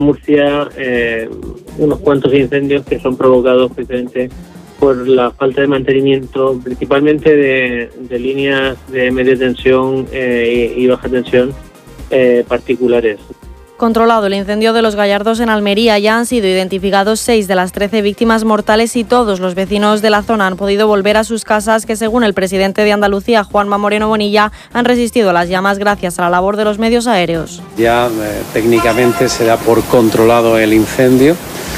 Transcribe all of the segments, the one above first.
Murcia, unos cuantos incendios que son provocados precisamente por la falta de mantenimiento, principalmente de líneas de media tensión y baja tensión particulares. Controlado el incendio de Los Gallardos en Almería, ya han sido identificados 6 de las 13 víctimas mortales y todos los vecinos de la zona han podido volver a sus casas que, según el presidente de Andalucía, Juanma Moreno Bonilla, han resistido a las llamas gracias a la labor de los medios aéreos. Ya técnicamente se da por controlado el incendio.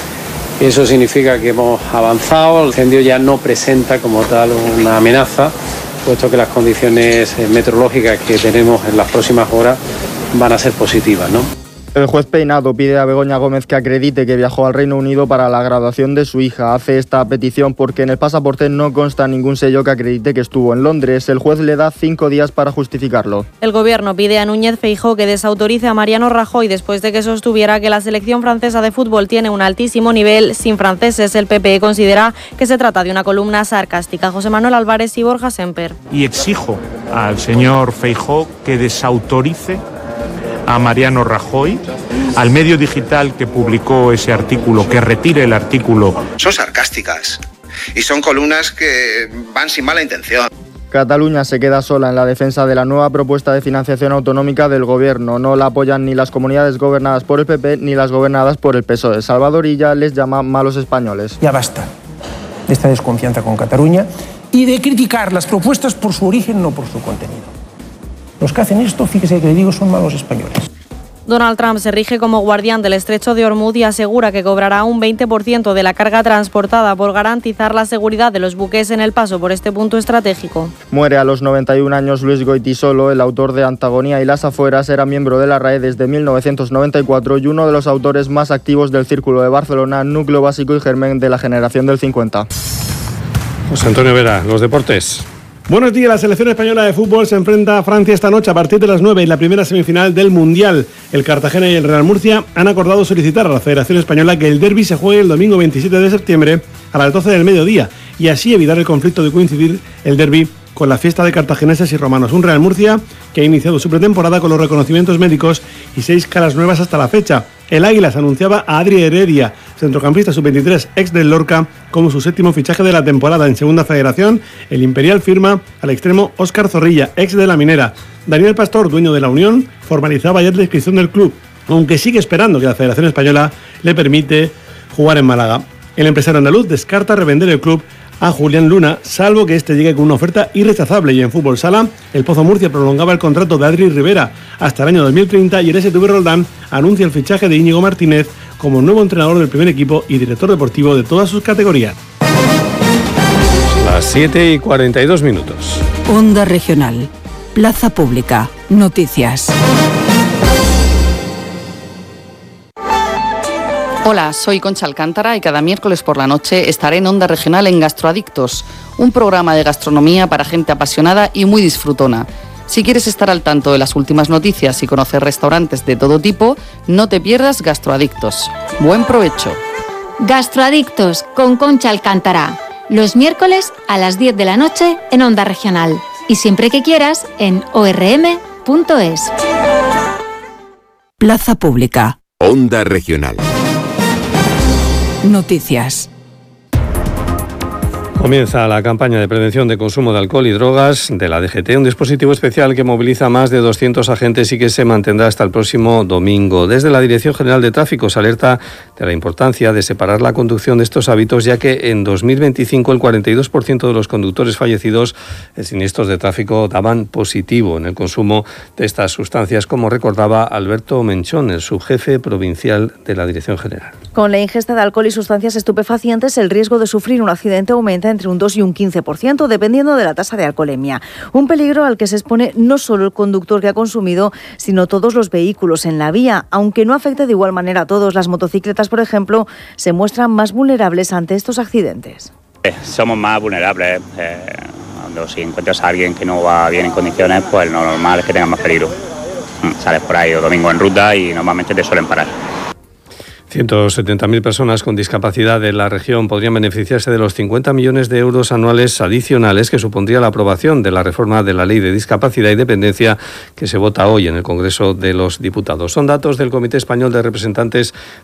Eso significa que hemos avanzado, el incendio ya no presenta como tal una amenaza, puesto que las condiciones meteorológicas que tenemos en las próximas horas van a ser positivas, ¿no? El juez Peinado pide a Begoña Gómez que acredite que viajó al Reino Unido para la graduación de su hija. Hace esta petición porque en el pasaporte no consta ningún sello que acredite que estuvo en Londres. El juez le da 5 días para justificarlo. El Gobierno pide a Núñez Feijóo que desautorice a Mariano Rajoy después de que sostuviera que la selección francesa de fútbol tiene un altísimo nivel sin franceses. El PP considera que se trata de una columna sarcástica. José Manuel Álvarez y Borja Semper. Y exijo al señor Feijóo que desautorice a Mariano Rajoy, al medio digital que publicó ese artículo, que retire el artículo. Son sarcásticas y son columnas que van sin mala intención. Cataluña se queda sola en la defensa de la nueva propuesta de financiación autonómica del Gobierno. No la apoyan ni las comunidades gobernadas por el PP ni las gobernadas por el PSOE. Salvador Illa les llama malos españoles. Ya basta de esta desconfianza con Cataluña y de criticar las propuestas por su origen, no por su contenido. Los que hacen esto, fíjese que le digo, son malos españoles. Donald Trump se rige como guardián del estrecho de Hormuz y asegura que cobrará un 20% de la carga transportada por garantizar la seguridad de los buques en el paso por este punto estratégico. Muere a los 91 años Luis Goytisolo, el autor de Antagonía y las afueras. Era miembro de la RAE desde 1994 y uno de los autores más activos del Círculo de Barcelona, núcleo básico y germen de la generación del 50. José Antonio Vera, los deportes. Buenos días, la selección española de fútbol se enfrenta a Francia esta noche a partir de las 9 en la primera semifinal del Mundial. El Cartagena y el Real Murcia han acordado solicitar a la Federación Española que el derbi se juegue el domingo 27 de septiembre a las 12 del mediodía y así evitar el conflicto de coincidir el derbi con la fiesta de cartagineses y romanos. Un Real Murcia que ha iniciado su pretemporada con los reconocimientos médicos y 6 caras nuevas hasta la fecha. El Águilas anunciaba a Adri Heredia, centrocampista sub-23, ex del Lorca, como su 7º fichaje de la temporada. En Segunda Federación, el Imperial firma al extremo Óscar Zorrilla, ex de la Minera. Daniel Pastor, dueño de la Unión, formalizaba ayer la inscripción del club, aunque sigue esperando que la Federación Española le permite jugar en Málaga. El empresario andaluz descarta revender el club a Julián Luna, salvo que este llegue con una oferta irrechazable. Y en fútbol sala, el Pozo Murcia prolongaba el contrato de Adri Rivera hasta el año 2030 y el STV Roldán anuncia el fichaje de Íñigo Martínez como nuevo entrenador del primer equipo y director deportivo de todas sus categorías. Las 7:42. Onda Regional, Plaza Pública, Noticias. Hola, soy Concha Alcántara y cada miércoles por la noche estaré en Onda Regional en Gastroadictos, un programa de gastronomía para gente apasionada y muy disfrutona. Si quieres estar al tanto de las últimas noticias y conocer restaurantes de todo tipo, no te pierdas Gastroadictos. Buen provecho. Gastroadictos con Concha Alcántara, los miércoles a las 10 de la noche en Onda Regional y siempre que quieras en orm.es. Plaza Pública. Onda Regional. Noticias. Comienza la campaña de prevención de consumo de alcohol y drogas de la DGT, un dispositivo especial que moviliza a más de 200 agentes y que se mantendrá hasta el próximo domingo. Desde la Dirección General de Tráfico se alerta de la importancia de separar la conducción de estos hábitos, ya que en 2025 el 42% de los conductores fallecidos en siniestros de tráfico daban positivo en el consumo de estas sustancias, como recordaba Alberto Menchón, el subjefe provincial de la Dirección General. Con la ingesta de alcohol y sustancias estupefacientes, el riesgo de sufrir un accidente aumenta entre un 2 y un 15%, dependiendo de la tasa de alcoholemia. Un peligro al que se expone no solo el conductor que ha consumido, sino todos los vehículos en la vía. Aunque no afecte de igual manera a todos, las motocicletas, por ejemplo, se muestran más vulnerables ante estos accidentes. Somos más vulnerables. Cuando si encuentras a alguien que no va bien en condiciones, pues lo normal es que tengas más peligro. Sales por ahí o domingo en ruta y normalmente te suelen parar. 170.000 personas con discapacidad de la región podrían beneficiarse de los 50 millones de euros anuales adicionales que supondría la aprobación de la reforma de la Ley de Discapacidad y Dependencia que se vota hoy en el Congreso de los Diputados. Son datos del Comité Español de Representantes